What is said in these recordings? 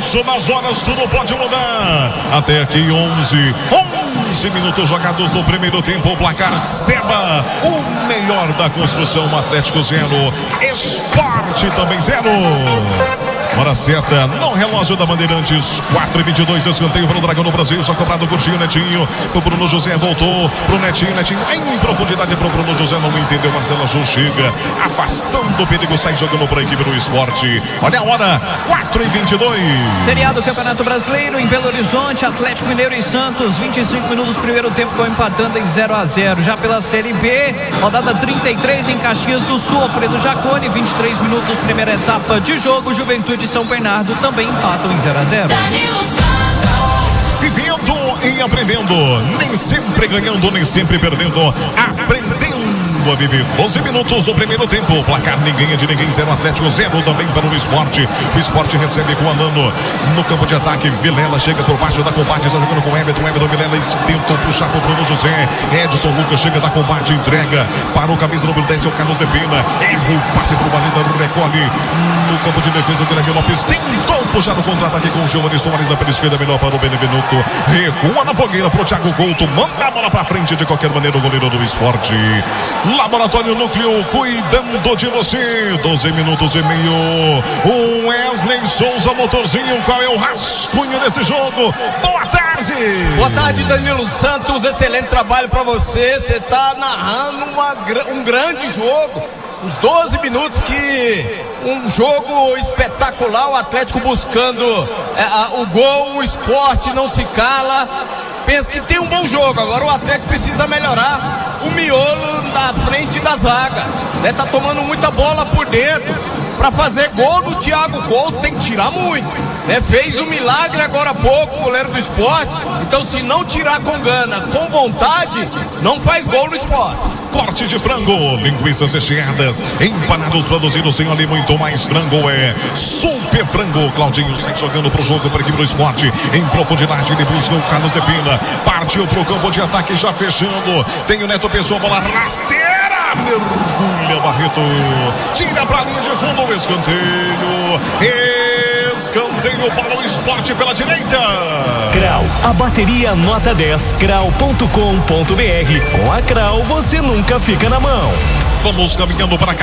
Isso nas horas, tudo pode mudar. Até aqui 11 minutos jogados no primeiro tempo. O placar Seba, o melhor da construção. Atlético 0, Sport também 0. Hora certa no relógio da Bandeirantes, 4h22, escanteio para o Dragão do Brasil, já cobrado curtinho, Netinho, o Bruno José voltou pro Netinho em profundidade para o Bruno José, não entendeu, Marcelo Jô chega, afastando o perigo, sai jogando para a equipe do Esporte. Olha a hora, 4h22. Feriado do Campeonato Brasileiro em Belo Horizonte, Atlético Mineiro e Santos, 25 minutos, primeiro tempo, ficou empatando em 0-0. Já pela Série B, rodada 33 em Caxias do Sul, Alfredo Jaconi, 23 minutos, primeira etapa de jogo, Juventude São Bernardo também empatam em 0-0. Vivendo e aprendendo, nem sempre ganhando, nem sempre perdendo, aprendendo a viver. 12 minutos do primeiro tempo, placar ninguém é de ninguém, 0 Atlético, 0 também para o Esporte. O Esporte recebe com o Alano no campo de ataque. Vilela chega por baixo da combate, está jogando com o Everton Vilela, tentou puxar para o Bruno José. Edson Lucas chega da combate, entrega para o camisa número 10, é o Carlos de Pena. Erra o passe para o Valida, recolhe no campo de defesa. O Guilherme Lopes tentou puxar o contra-ataque com o Giovanni Soares pela esquerda, melhor para o Benevenuto. Recua na fogueira para o Thiago Couto, manda a bola para frente de qualquer maneira o goleiro do Esporte. Laboratório Núcleo, cuidando de você. 12 minutos e meio. O Wesley Souza, motorzinho, qual é o rascunho desse jogo? Boa tarde. Boa tarde, Danilo Santos, excelente trabalho para você. Você está narrando um grande jogo. Os 12 minutos que um jogo espetacular, o Atlético buscando o gol, o Esporte não se cala. Pensa que tem um bom jogo, agora o Atlético precisa melhorar o miolo na frente da zaga, né? Tá tomando muita bola por dentro. Para fazer gol do Thiago Couto tem que tirar muito, né? Fez um milagre agora há pouco, o goleiro do Esporte. Então, se não tirar com gana, com vontade, não faz gol no Esporte. Corte de frango, linguiças recheadas, empanados produzidos sem ali muito mais frango, é Super Frango. Claudinho sai jogando pro jogo para a equipe do Esporte, em profundidade ele busca o Carlos de Pina, partiu pro campo de ataque já fechando, tem o Neto Pessoa, bola rasteira, mergulha Barreto, tira pra linha de fundo o escanteio para o Esporte pela direita. Crau, a bateria nota 10, crau.com.br. Com a Crau você nunca fica na mão. Vamos caminhando para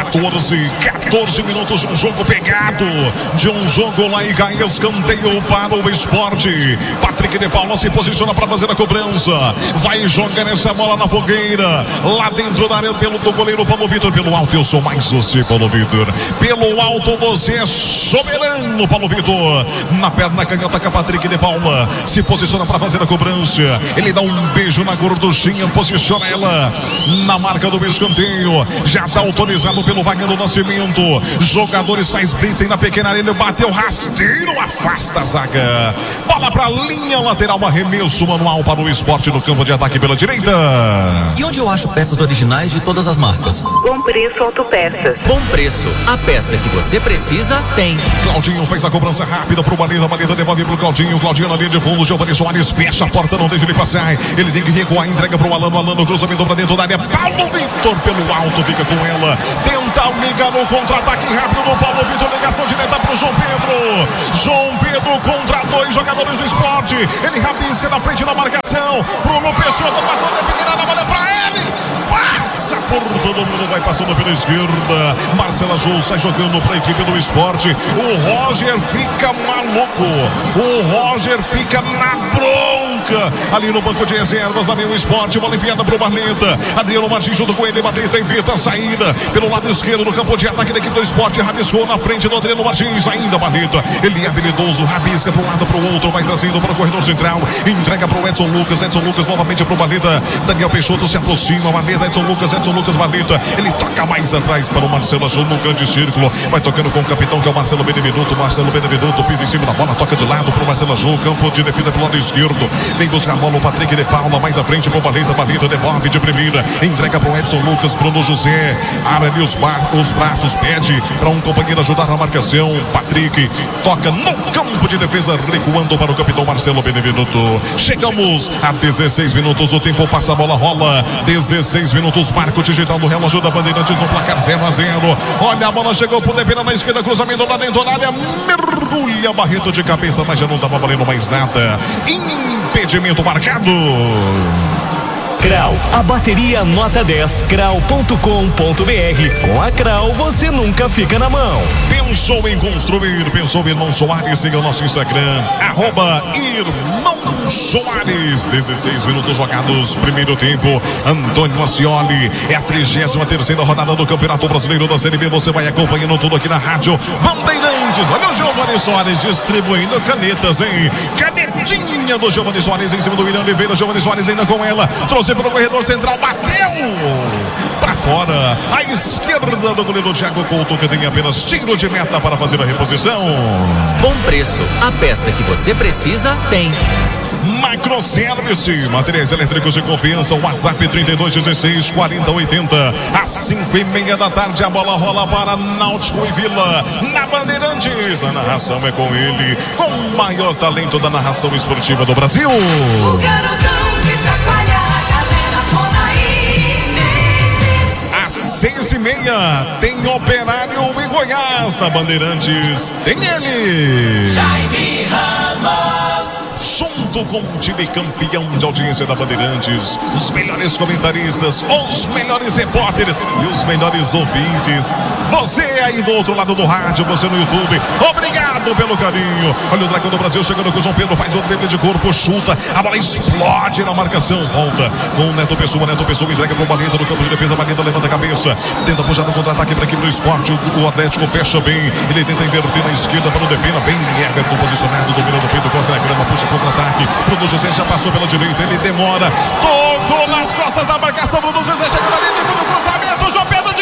14 minutos, um jogo pegado, de um jogo lá e ganha escanteio para o Esporte. Patrick de Paula se posiciona para fazer a cobrança, vai jogar essa bola na fogueira, lá dentro da área do goleiro Paulo Vitor. Pelo alto eu sou mais você, Paulo Vitor, pelo alto você é soberano, Paulo Vitor. Na perna canhota com a Patrick de Paula, se posiciona para fazer a cobrança, ele dá um beijo na gorduchinha, posiciona ela na marca do escanteio. Já está autorizado pelo Wagner do Nascimento. Jogadores faz blitz na pequena área. Ele bateu rasteiro, afasta a zaga. Bola para a linha lateral, arremesso manual para o Esporte no campo de ataque pela direita. E onde eu acho peças originais de todas as marcas? Bom Preço Autopeças. Bom Preço, a peça que você precisa tem. Claudinho faz a cobrança rápida pro Baleta. Baleta devolve pro Claudinho. Claudinho na linha de fundo. Giovanni Soares fecha a porta, não deixa ele passar. Ele tem que recuar, entrega pro Alano. Alano, cruzamento para dentro da área. Paulo Vitor pelo alto, fica com ela, tenta ligar no contra-ataque rápido do Paulo Vitor, ligação direta pro João Pedro. João Pedro contra dois jogadores do Esporte, ele rabisca na frente da marcação. Bruno Peixoto passou a definida, bola pra ele, passa por todo mundo, vai passando pela esquerda. Marcelo Jô sai jogando pra equipe do Esporte. O Roger fica maluco, o Roger fica na bronca ali no banco de reservas, lá vem o Esporte, bola enviada pro Barleta. Adriano Martins junto com ele, Barleta evita a saída pelo lado esquerdo do campo de ataque da equipe do Esporte. Rabiscou na frente do Adriano Martins, ainda Barleta, ele é habilidoso, rabisca para um lado, para o outro, vai trazendo para o corredor central, entrega para o Edson Lucas novamente para o Barleta. Daniel Peixoto se aproxima, Barleta, Edson Lucas, Barleta, ele toca mais atrás para o Marcelo Jô no grande círculo, vai tocando com o capitão que é o Marcelo Benevenuto pisa em cima da bola, toca de lado para o Marcelo Jô, campo de defesa pelo lado esquerdo, Vem buscar a bola o Patrick de Paula. Mais à frente pro Barreto. Barreto devolve de primeira. Entrega pro Edson Lucas. Bruno José. Abre ali os braços. Pede para um companheiro ajudar na marcação. Patrick toca no campo de defesa. Recuando para o capitão Marcelo Benevenuto. Chegamos a 16 minutos. O tempo passa, a bola rola. 16 minutos. Marco digital do relógio da Bandeirantes no placar 0-0. Olha, a bola chegou pro Depena na esquerda. Cruzamento lá dentro da área. Mergulha Barreto de cabeça, mas já não estava valendo mais nada. Impedimento marcado. Crau, a bateria nota 10, crau.com.br. Com a Crau você nunca fica na mão. Pensou em construir, pensou em Irmão Soares, siga o nosso Instagram, @Irmão Soares. 16 minutos jogados, primeiro tempo. Antônio Ascioli, é a 33ª rodada do Campeonato Brasileiro da Série B. Você vai acompanhando tudo aqui na rádio Bandeirantes. Olha o Giovanni Soares distribuindo canetas, hein? Canetinha do Giovanni Soares em cima do William Oliveira. Giovanni Soares ainda com ela, trouxe pelo corredor central, bateu para fora, à esquerda do goleiro Thiago Couto, que tem apenas tiro de meta para fazer a reposição. Bom preço, a peça que você precisa tem. Macroservice, materiais elétricos de confiança. WhatsApp 3216-4080. Às 5:30 da tarde, a bola rola para Náutico e Vila na Bandeirantes. A narração é com ele, com o maior talento da narração esportiva do Brasil. O garotão que chacoalha a galera, Ronaí Mendes. Às 6:30 tem Operário e Goiás na Bandeirantes. Tem ele, Jaime Ramos. junto com o time campeão de audiência da Bandeirantes, os melhores comentaristas, os melhores repórteres e os melhores ouvintes. Você aí do outro lado do rádio, você no YouTube, obrigado pelo carinho. Olha o Dragão do Brasil chegando com o João Pedro, faz o drible de corpo, chuta, a bola explode na marcação, volta com o Neto Pessoa entrega pro Barreto no campo de defesa. Barreto levanta a cabeça, tenta puxar no contra-ataque para a equipe do Esporte. O Atlético fecha bem, ele tenta inverter na esquerda para o Depena, bem Everton posicionado, dominando o peito contra a grama, puxa contra-ataque. Bruno José já passou pela direita, ele demora, tocou nas costas da marcação. Bruno José chega na linha de fundo, cruzamento, João Pedro de